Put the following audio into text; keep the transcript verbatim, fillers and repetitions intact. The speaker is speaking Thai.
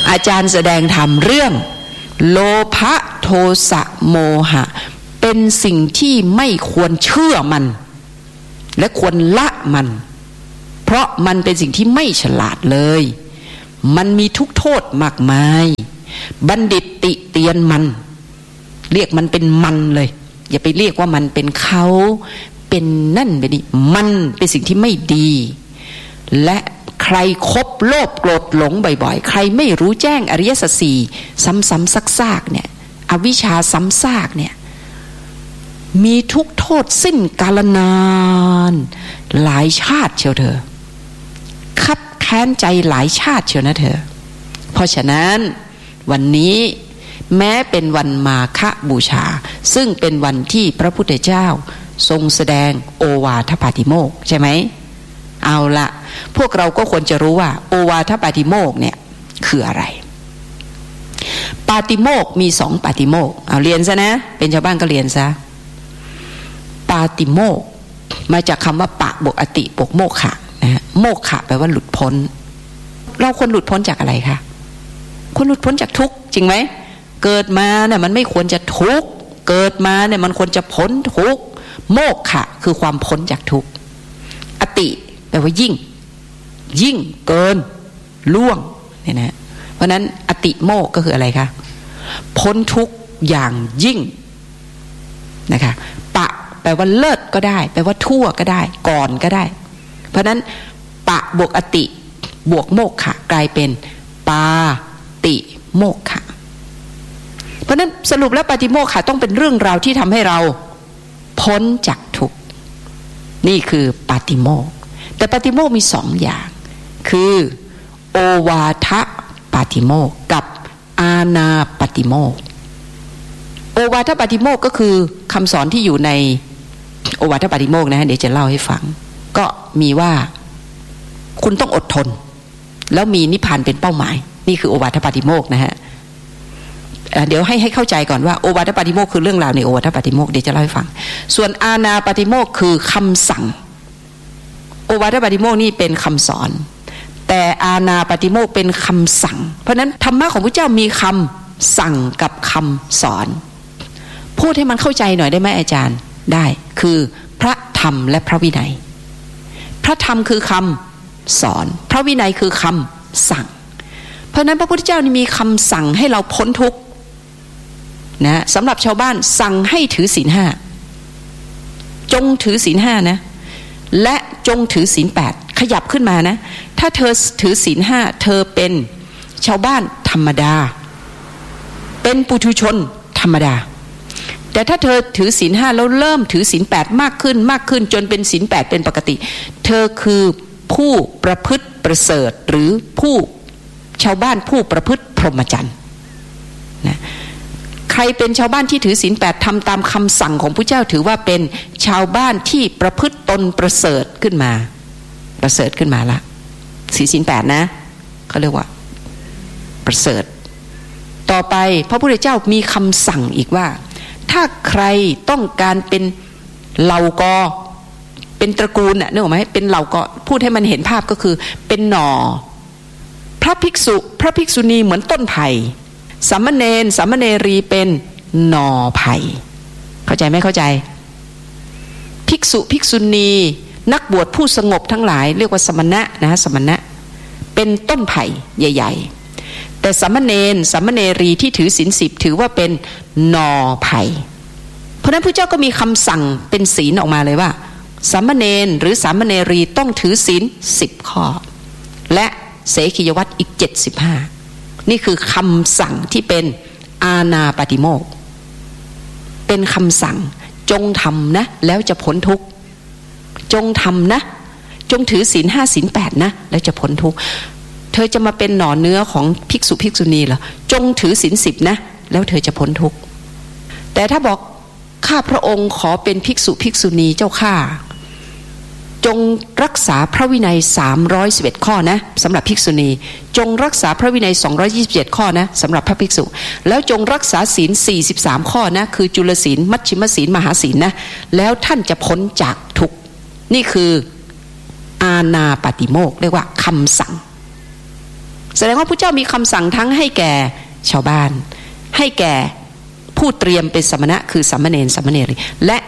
อาจารย์แสดงธรรมเรื่องโลภะโทสะโมหะเป็นสิ่งที่ไม่ควรเชื่อมันและควรละมันเพราะมันเป็นสิ่งที่ไม่ฉลาดเลยมันมีทุกโทษมากมายบัณฑิตติเตียนมันเรียกมันเป็นมันเลยอย่าไปเรียกว่ามันเป็นเขาเป็นนั่นเป็นนี่มันเป็นสิ่งที่ไม่ดีและใครคบโลภโกรธหลงบ่อยๆใครไม่รู้แจ้งอริยสัจสี่ซ้ำๆซากๆเนี่ยอวิชชาซ้ำซากเนี่ยมีทุกโทษสิ้นกาลนานหลายชาติเชียวเธอคับแค้นใจหลายชาติเชียวนะเธอเพราะฉะนั้นวันนี้แม้เป็นวันมาฆบูชาซึ่งเป็นวันที่พระพุทธเจ้าทรงแสดงโอวาทปาติโมกข์ใช่ไหมเอาละพวกเราก็ควรจะรู้ว่าโอวาทปาติโมกข์เนี่ยคืออะไรปาติโมกข์มีสองปาติโมกข์เอาเรียนซะนะเป็นชาวบ้านก็เรียนซะปาติโมกข์มาจากคำว่าปะบวกอติบวกโมกขะนะฮะโมกขะแปลว่าหลุดพ้นเราควรหลุดพ้นจากอะไรคะควรหลุดพ้นจากทุกข์จริงไหมเกิดมาเนี่ยมันไม่ควรจะทุกข์เกิดมาเนี่ยมันควรจะพ้นทุกข์โมกขะคือความพ้นจากทุกข์อติแปลว่ายิ่งยิ่งเกินล่วงเนี่ยนะเพราะนั้นอติโมกก็คืออะไรคะพ้นทุกข์อย่างยิ่งนะคะปะแปลว่าเลิศก็ได้แปลว่าทั่วก็ได้ก่อนก็ได้เพราะนั้นปะบวกอติบวกโมกขะกลายเป็นปาติโมกขะเพราะนั้นสรุปแล้วปาติโมกขะต้องเป็นเรื่องราวที่ทำให้เราพ้นจากทุกข์นี่คือปาติโมกข์แต่ปาติโมกข์มีสองอย่างคือโอวาทปาติโมกข์กับอานาปาติโมกข์โอวาทปาติโมกข์ก็คือคำสอนที่อยู่ในโอวาทปาติโมกข์นะเดี๋ยวจะเล่าให้ฟังก็มีว่าคุณต้องอดทนแล้วมีนิพพานเป็นเป้าหมายนี่คือโอวาทปาติโมกข์นะฮะเดี๋ยวให้ให้เข้าใจก่อนว่าโอวาทปาติโมกข์คือเรื่องราวในโอวาทปาติโมกข์เดี๋ยวจะเล่าให้ฟังส่วนอานาปาติโมกข์คือคำสั่งโอวาทปาติโมกข์นี่เป็นคำสอนแต่อานาปาติโมกข์เป็นคำสั่งเพราะนั้นธรรมะของพระเจ้ามีคำสั่งกับคำสอนพูดให้มันเข้าใจหน่อยได้ไหมอาจารย์ได้คือพระธรรมและพระวินัยพระธรรมคือคำสอนพระวินัยคือคำสั่งเพราะนั้นพระพุทธเจ้านี่มีคำสั่งให้เราพ้นทุกข์นะสำหรับชาวบ้านสั่งให้ถือศีลห้าจงถือศีลห้านะและจงถือศีลแปดขยับขึ้นมานะถ้าเธอถือศีลห้าเธอเป็นชาวบ้านธรรมดาเป็นปุถุชนธรรมดาแต่ถ้าเธอถือศีลห้าแล้วเริ่มถือศีลแปดมากขึ้นมากขึ้นจนเป็นศีลแปดเป็นปกติเธอคือผู้ประพฤติประเสริฐหรือผู้ชาวบ้านผู้ประพฤติพรหมจรรย์นะใครเป็นชาวบ้านที่ถือศีลแปดทำตามคำสั่งของพระเจ้าถือว่าเป็นชาวบ้านที่ประพฤติตนประเสริฐขึ้นมาประเสริฐขึ้นมาละศีลศีลแปดนะเขาเรียกว่าประเสริฐต่อไปพระพุทธเจ้ามีคำสั่งอีกว่าถ้าใครต้องการเป็นเหล่ากอเป็นตระกูลน่ะนึกออกไหมเป็นเหล่ากอพูดให้มันเห็นภาพก็คือเป็นหน่อพระภิกษุพระภิกษุณีเหมือนต้นไผ่สามเณรสามเณรีเป็นหน่อไผ่เข้าใจไหมเข้าใจภิกษุภิกษุณีนักบวชผู้สงบทั้งหลายเรียกว่าสมณะนะสมณะเป็นต้นไผ่ใหญ่ๆแต่สามเณรสามเณรีที่ถือศีลสิบถือว่าเป็นหน่อไผ่เพราะนั้นพระเจ้าก็มีคำสั่งเป็นศีลออกมาเลยว่าสามเณรหรือสามเณรีต้องถือศีลสิบข้อและเสขียวัตรอีกเจ็ดสิบห้านี่คือคำสั่งที่เป็นอานาปาติโมกข์เป็นคำสั่งจงทำนะแล้วจะพ้นทุกข์จงทำนะจงถือศีลห้าศีลแปดนะแล้วจะพ้นทุกข์เธอจะมาเป็นหน่อเนื้อของภิกษุภิกษุณีเหรอจงถือศีลสิบนะแล้วเธอจะพ้นทุกข์แต่ถ้าบอกข้าพระองค์ขอเป็นภิกษุภิกษุณีเจ้าข้าจงรักษาพระวินัยสามร้อยสิบเอ็ดข้อนะสำหรับภิกษุณีจงรักษาพระวินัยสองร้อยยี่สิบเจ็ดข้อนะสำหรับพระภิกษุแล้วจงรักษาศีลสี่สิบสามข้อนะคือจุลศีลมัชฌิมศีลมหาศีลนะแล้วท่านจะพ้นจากทุกข์นี่คืออานาปาติโมกข์เรียกว่าคำสั่งแสดงว่าพระเจ้ามีคำสั่งทั้งให้แก่ชาวบ้านให้แก่ผู้เตรียมเป็นสมณะคือสามเณรสามเณรีและ